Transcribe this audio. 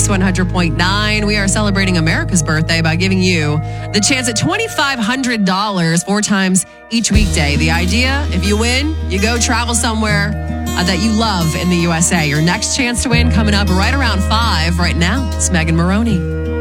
Kiss 100.9. We are celebrating America's birthday by giving you the chance at $2,500 4 times each weekday. The idea, if you win, you go travel somewhere that you love in the USA. Your next chance to win coming up right around 5 right now. It's Megan Maroney.